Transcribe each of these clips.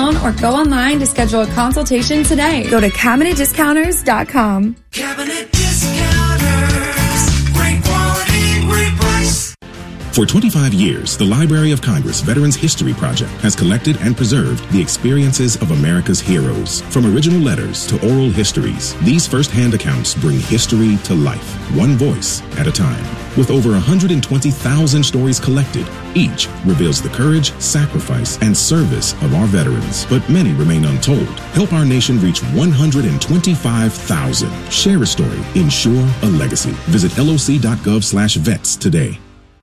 phone or go online to schedule a consultation today. Go to CabinetDiscounters.com. Cabinet Discounters. Great quality, great price. For 25 years, the Library of Congress Veterans History Project has collected and preserved the experiences of America's heroes. From original letters to oral histories, these first-hand accounts bring history to life, one voice at a time. With over 120,000 stories collected, each reveals the courage, sacrifice, and service of our veterans. But many remain untold. Help our nation reach 125,000. Share a story. Ensure a legacy. Visit loc.gov/vets today.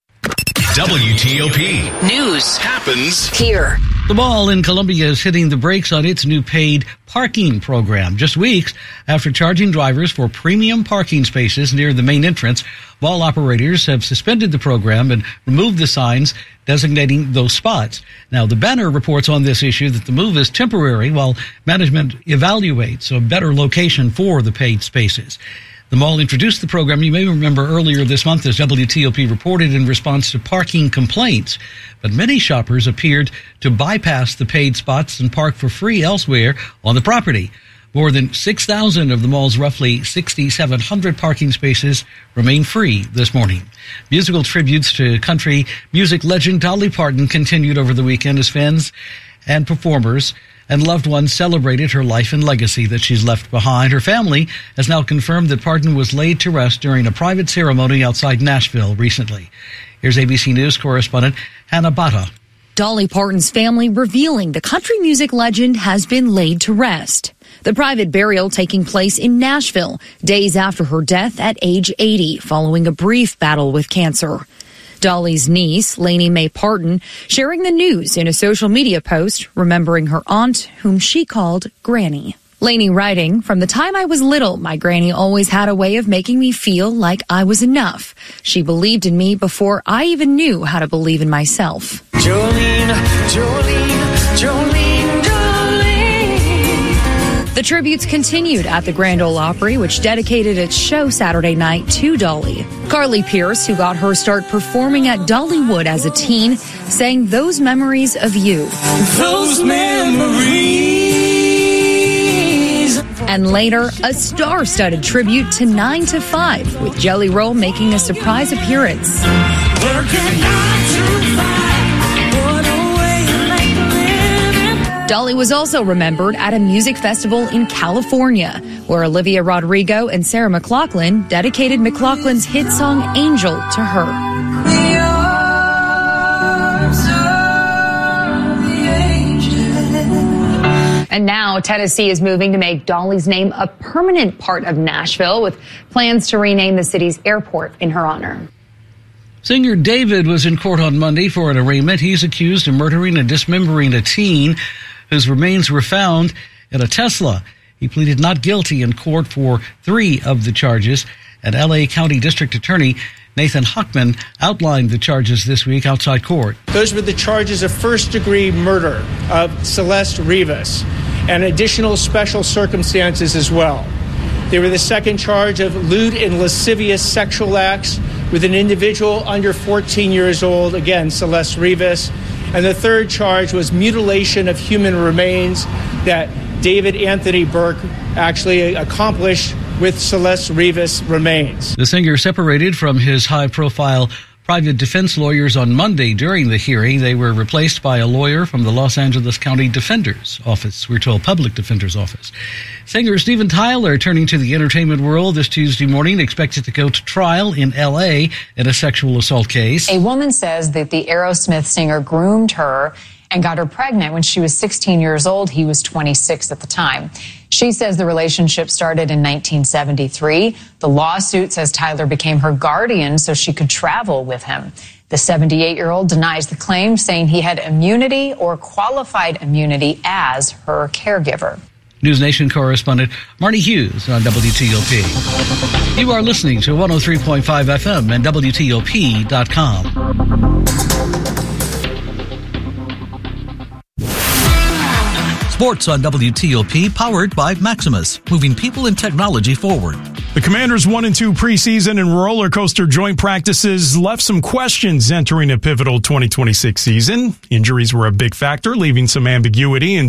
WTOP. News Happens here. The mall in Columbia is hitting the brakes on its new paid parking program. Just weeks after charging drivers for premium parking spaces near the main entrance, mall operators have suspended the program and removed the signs designating those spots. Now, the Banner reports on this issue that the move is temporary while management evaluates a better location for the paid spaces. The mall introduced the program, you may remember, earlier this month as WTOP reported in response to parking complaints. But many shoppers appeared to bypass the paid spots and park for free elsewhere on the property. More than 6,000 of the mall's roughly 6,700 parking spaces remain free this morning. Musical tributes to country music legend Dolly Parton continued over the weekend as fans and performers and loved ones celebrated her life and legacy that she's left behind. Her family has now confirmed that Parton was laid to rest during a private ceremony outside Nashville recently. Here's ABC News correspondent Hannah Bata. Dolly Parton's family revealing the country music legend has been laid to rest. The private burial taking place in Nashville, days after her death at age 80, following a brief battle with cancer. Dolly's niece, Lainey Mae Parton, sharing the news in a social media post, remembering her aunt, whom she called Granny. Lainey writing, "From the time I was little, my granny always had a way of making me feel like I was enough. She believed in me before I even knew how to believe in myself." Jolene, Jolene, Jolene, Jolene. The tributes continued at the Grand Ole Opry, which dedicated its show Saturday night to Dolly. Carly Pierce, who got her start performing at Dollywood as a teen, sang "Those Memories of You." Those memories. And later, a star-studded tribute to 9 to 5, with Jelly Roll making a surprise appearance. Dolly was also remembered at a music festival in California, where Olivia Rodrigo and Sarah McLachlan dedicated McLachlan's hit song Angel to her. And now Tennessee is moving to make Dolly's name a permanent part of Nashville, with plans to rename the city's airport in her honor. Singer David was in court on Monday for an arraignment. He's accused of murdering and dismembering a teen whose remains were found in a Tesla. He pleaded not guilty in court for 3 of the charges. And L.A. County District Attorney Nathan Huckman outlined the charges this week outside court. Those were the charges of first-degree murder of Celeste Rivas and additional special circumstances as well. They were the second charge of lewd and lascivious sexual acts with an individual under 14 years old, again, Celeste Rivas. And the third charge was mutilation of human remains that David Anthony Burke actually accomplished with Celeste Rivas' remains. The singer separated from his high-profile private defense lawyers on Monday during the hearing. They were replaced by a lawyer from the Los Angeles County Defender's Office. We're told Public Defender's Office. Singer Steven Tyler turning to the entertainment world this Tuesday morning, expected to go to trial in L.A. in a sexual assault case. A woman says that the Aerosmith singer groomed her and got her pregnant when she was 16 years old. He was 26 at the time. She says the relationship started in 1973. The lawsuit says Tyler became her guardian so she could travel with him. The 78-year-old denies the claim, saying he had immunity or qualified immunity as her caregiver. News Nation correspondent Marty Hughes on WTOP. You are listening to 103.5 FM and WTOP.com. Sports on WTOP, powered by Maximus, moving people and technology forward. The Commanders' 1-2 preseason and roller coaster joint practices left some questions entering a pivotal 2026 season. Injuries were a big factor, leaving some ambiguity in